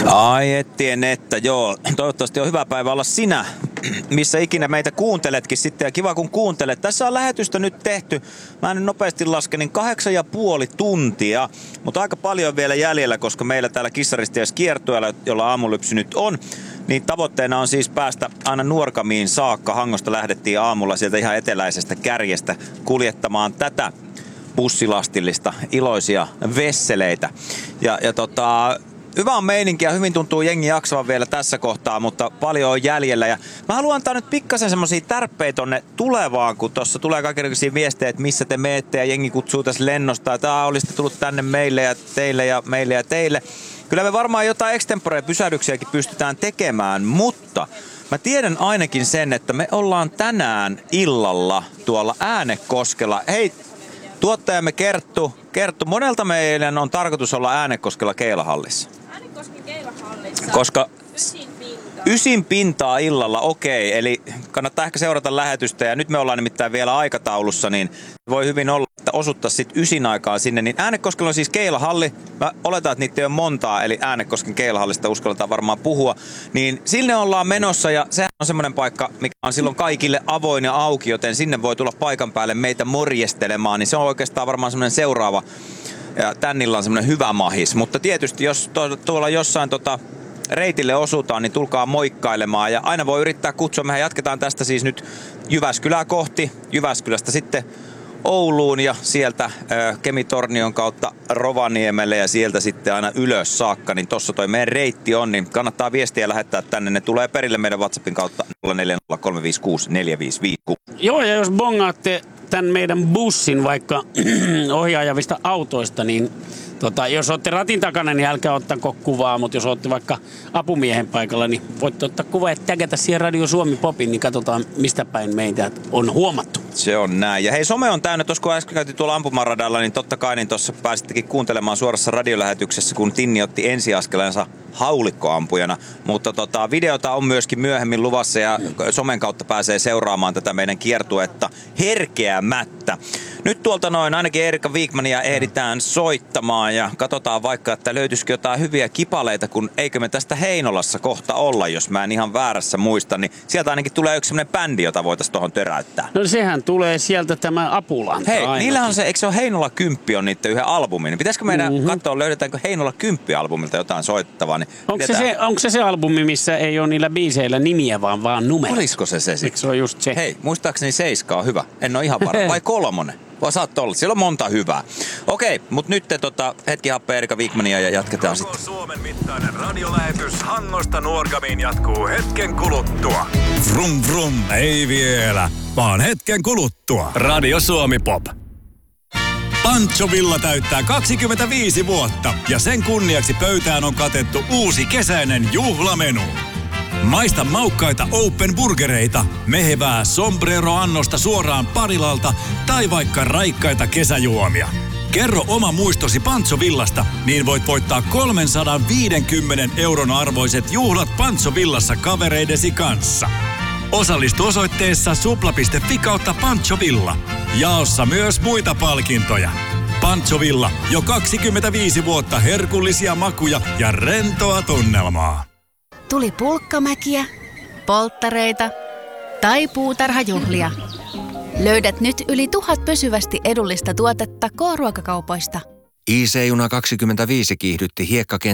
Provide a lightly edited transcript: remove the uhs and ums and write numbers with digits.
Ai ettien että, joo. Toivottavasti on hyvä päivä olla sinä, missä ikinä meitä kuunteletkin sitten. Ja kiva kun kuuntelet. Tässä on lähetystä nyt tehty. Mä nyt nopeasti laskenin 8,5 tuntia. Mutta aika paljon vielä jäljellä, koska meillä täällä Kissaristiais kiertueella, jolla aamulypsy nyt on, niin tavoitteena on siis päästä aina Nuorgamiin saakka. Hangosta lähdettiin aamulla sieltä ihan eteläisestä kärjestä kuljettamaan tätä bussilastillista iloisia vesseleitä. Hyvä on meininki ja hyvin tuntuu jengi jaksavan vielä tässä kohtaa, mutta paljon on jäljellä. Ja mä haluan antaa nyt pikkasen semmosia tärppejä tonne tulevaan, kun tossa tulee kaikenlaisia viestejä, että missä te meette ja jengi kutsuu tässä lennosta. Ja olisitte tullut tänne meille ja teille ja meille ja teille. Kyllä me varmaan jotain extempore-pysähdyksiäkin pystytään tekemään, mutta mä tiedän ainakin sen, että me ollaan tänään illalla tuolla Äänekoskella. Hei, tuottajamme Kerttu, monelta meidän on tarkoitus olla Äänekoskella keilahallissa? Äänekosken keilahallissa. Koska ysin pintaa illalla, okei, eli kannattaa ehkä seurata lähetystä ja nyt me ollaan nimittäin vielä aikataulussa, niin voi hyvin olla, että osuttaa sitten ysin aikaa sinne. Niin Äänekoskella on siis keilahalli, mä oletan, että niitä ei ole montaa, eli Äänekosken keilahallista uskalletaan varmaan puhua, niin sinne ollaan menossa ja sehän on semmoinen paikka, mikä on silloin kaikille avoin ja auki, joten sinne voi tulla paikan päälle meitä morjestelemaan, niin se on oikeastaan varmaan semmoinen seuraava ja tän illan semmoinen hyvä mahis, mutta tietysti jos tuolla jossain reitille osutaan, niin tulkaa moikkailemaan ja aina voi yrittää kutsua. Mehän jatketaan tästä siis nyt Jyväskylää kohti, Jyväskylästä sitten Ouluun ja sieltä Kemi-Tornion kautta Rovaniemelle ja sieltä sitten aina ylös saakka, niin tossa toi meidän reitti on, niin kannattaa viestiä lähettää tänne. Ne tulee perille meidän WhatsAppin kautta 0403564556. Joo, ja jos bongaatte tämän meidän bussin vaikka ohjaajavista autoista, niin jos olette ratin takana, niin älkää ottako kuvaa, mutta jos olette vaikka apumiehen paikalla, niin voitte ottaa kuvaa ja tägätä siihen Radio Suomi Popin, niin katsotaan mistä päin meitä on huomattu. Se on näin. Ja hei, some on täynnä. Tuossa kun äsken käytiin tuolla ampumaradalla, niin totta kai niin tuossa pääsittekin kuuntelemaan suorassa radiolähetyksessä, kun Tinni otti ensiaskelensa haulikkoampujana. Mutta videota on myöskin myöhemmin luvassa ja somen kautta pääsee seuraamaan tätä meidän kiertuetta herkeämättä. Nyt tuolta noin ainakin Erika Wigmania ehditään soittamaan ja katsotaan vaikka, että löytyisikö jotain hyviä kipaleita, kun eikö me tästä Heinolassa kohta olla, jos mä en ihan väärässä muista, niin sieltä ainakin tulee yksi semmoinen bändi, jota voitaisiin tuohon töräyttää. No sehän tulee sieltä tämä Apulanta. Hei, ainakin. niillähän on se, eikö se ole Heinola 10 on niiden yhden albumin, niin pitäisikö meidän katsoa, löydetäänkö Heinola 10 albumilta jotain soittavaa, niin onko se albumi, missä ei ole niillä biiseillä nimiä, vaan numeroita? Olisiko se sitten? Eikö se ole just se? Hei, muistaakseni 7 on hyvä. En ole ihan varma. Vai 3? Vai saattaa olla. Siellä on monta hyvää. Okei, mutta nyt hetki happea Erika Wigmania ja jatketaan sitten. Suomen mittainen radiolähetys Hangosta Nuorgamiin jatkuu hetken kuluttua. Vrum vrum, ei vielä, vaan hetken kuluttua. Radio Suomi Pop. Pancho Villa täyttää 25 vuotta ja sen kunniaksi pöytään on katettu uusi kesäinen juhlamenu. Maista maukkaita open burgereita, mehevää sombrero-annosta suoraan Parilalta tai vaikka raikkaita kesäjuomia. Kerro oma muistosi Pancho Villasta, niin voit voittaa 350 € arvoiset juhlat Pancho Villassa kavereidesi kanssa. Osallistu osoitteessa supla.fi kautta Pancho Villa. Jaossa myös muita palkintoja. Pancho Villa, jo 25 vuotta herkullisia makuja ja rentoa tunnelmaa. Tuli pulkkamäkiä, polttareita tai puutarhajuhlia. Löydät nyt yli 1000 pysyvästi edullista tuotetta K-ruokakaupoista. IC-juna 25 kiihdytti hiekkakenttä